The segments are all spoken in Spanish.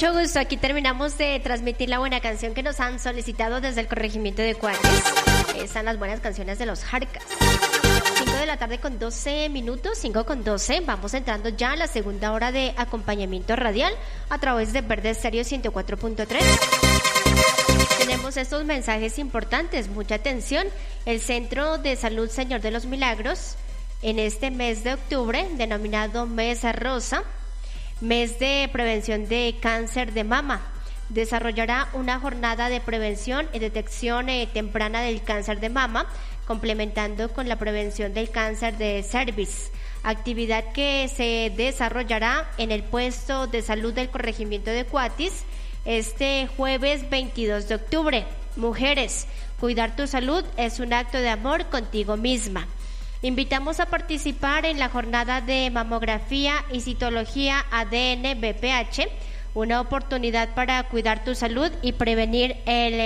mucho gusto. Aquí terminamos de transmitir la buena canción que nos han solicitado desde el corregimiento de Cuates. Están las buenas canciones de los Jarcas. 5 de la tarde con 12 minutos, 5 con 12. Vamos entrando ya a la segunda hora de acompañamiento radial a través de Verde Estéreo 104.3. Tenemos estos mensajes importantes, mucha atención. El Centro de Salud Señor de los Milagros, en este mes de octubre, denominado Mes Rosa, mes de prevención de cáncer de mama, desarrollará una jornada de prevención y detección temprana del cáncer de mama, complementando con la prevención del cáncer de cervix, actividad que se desarrollará en el puesto de salud del corregimiento de Cuatis este jueves 22 de octubre. Mujeres, cuidar tu salud es un acto de amor contigo misma. Invitamos a participar en la jornada de mamografía y citología ADN BPH, una oportunidad para cuidar tu salud y prevenir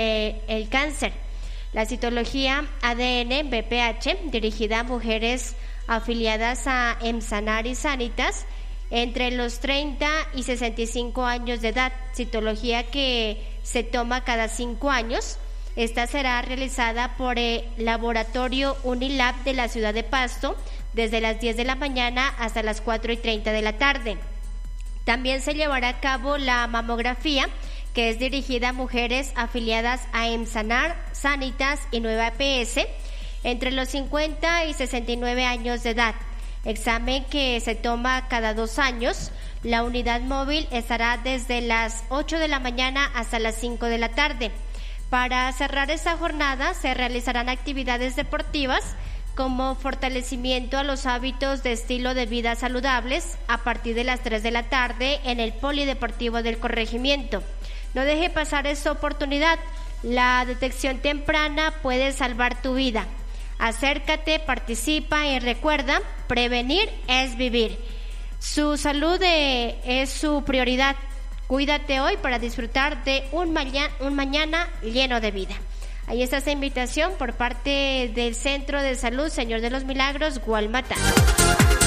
el cáncer. La citología ADN BPH, dirigida a mujeres afiliadas a Emsanar y Sanitas, entre los 30 y 65 años de edad, citología que se toma cada 5 años. Esta será realizada por el Laboratorio Unilab de la ciudad de Pasto desde las 10 de la mañana hasta las 4:30 de la tarde. También se llevará a cabo la mamografía, que es dirigida a mujeres afiliadas a Emsanar, Sanitas y Nueva EPS entre los 50 y 69 años de edad. Examen que se toma cada 2 años. La unidad móvil estará desde las 8 de la mañana hasta las 5 de la tarde. Para cerrar esta jornada se realizarán actividades deportivas como fortalecimiento a los hábitos de estilo de vida saludables a partir de las 3 de la tarde en el Polideportivo del corregimiento. No deje pasar esta oportunidad. La detección temprana puede salvar tu vida. Acércate, participa y recuerda, prevenir es vivir. Su salud es su prioridad. Cuídate hoy para disfrutar de un mañana lleno de vida. Ahí está esta invitación por parte del Centro de Salud Señor de los Milagros, Gualmatá.